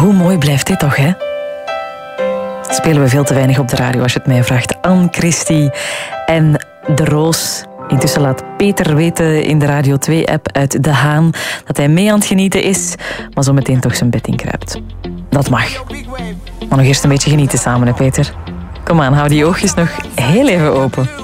Hoe mooi blijft dit toch, hè? Spelen we veel te weinig op de radio als je het mij vraagt. Anne Christie en De Roos. Intussen laat Peter weten in de Radio 2-app uit De Haan dat hij mee aan het genieten is, maar zo meteen toch zijn bed inkruipt. Dat mag. Maar nog eerst een beetje genieten samen, hè, Peter? Kom aan, hou die oogjes nog heel even open.